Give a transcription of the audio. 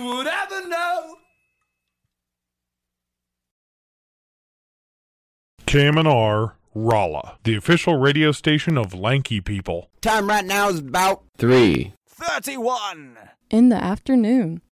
would ever know. KMNR Rolla, the official radio station of Lanky People. Time right now is about 3:31 in the afternoon.